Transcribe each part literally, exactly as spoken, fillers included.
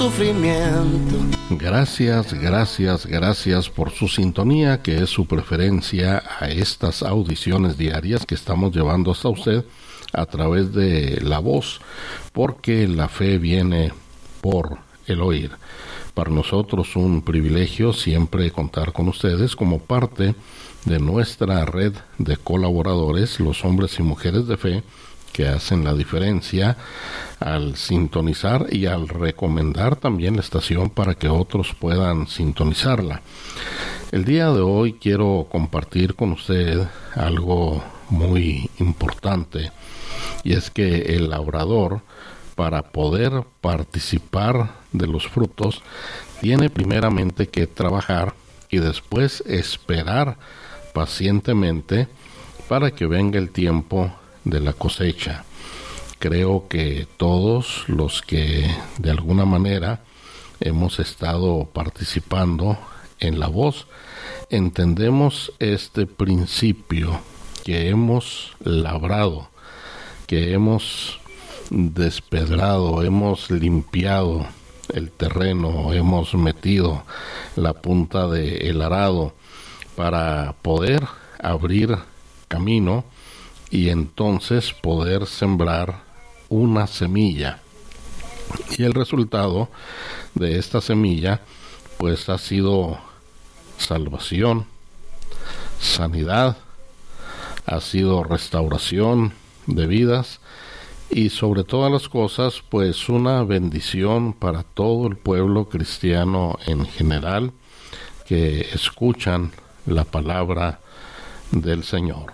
sufrimiento. Gracias, gracias, gracias por su sintonía, que es su preferencia a estas audiciones diarias que estamos llevando hasta usted a través de la voz, porque la fe viene por el oír. Para nosotros un privilegio siempre contar con ustedes como parte de nuestra red de colaboradores, los hombres y mujeres de fe, que hacen la diferencia al sintonizar y al recomendar también la estación para que otros puedan sintonizarla. El día de hoy quiero compartir con usted algo muy importante, y es que el labrador, para poder participar de los frutos, tiene primeramente que trabajar y después esperar pacientemente para que venga el tiempo de la cosecha. Creo que todos los que de alguna manera hemos estado participando en la voz entendemos este principio, que hemos labrado, que hemos despedrado, hemos limpiado el terreno, hemos metido la punta del arado para poder abrir camino y entonces poder sembrar una semilla. Y el resultado de esta semilla pues ha sido salvación, sanidad, ha sido restauración de vidas y sobre todas las cosas pues una bendición para todo el pueblo cristiano en general que escuchan la palabra del Señor.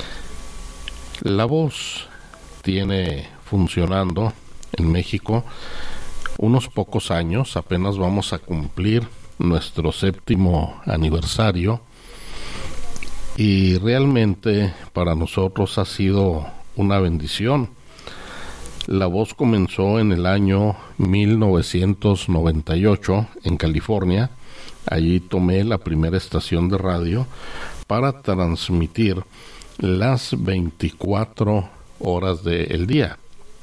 La voz tiene funcionando en México unos pocos años, apenas vamos a cumplir nuestro séptimo aniversario y realmente para nosotros ha sido una bendición. La voz comenzó en el año mil novecientos noventa y ocho en California. Allí tomé la primera estación de radio para transmitir las veinticuatro horas del día.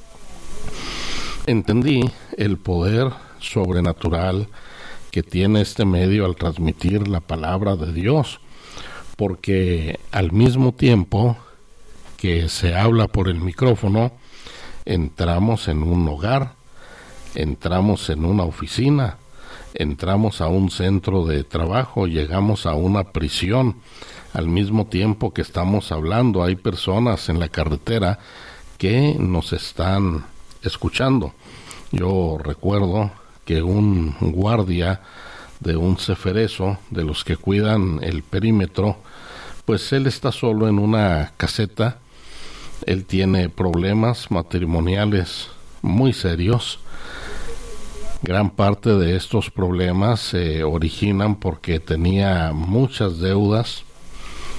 Entendí el poder sobrenatural que tiene este medio al transmitir la palabra de Dios, porque al mismo tiempo que se habla por el micrófono, entramos en un hogar, entramos en una oficina, entramos a un centro de trabajo, llegamos a una prisión. Al mismo tiempo que estamos hablando, hay personas en la carretera que nos están escuchando. Yo recuerdo que un guardia de un ceferezo, de los que cuidan el perímetro, pues él está solo en una caseta. Él tiene problemas matrimoniales muy serios. Gran parte de estos problemas se originan porque tenía muchas deudas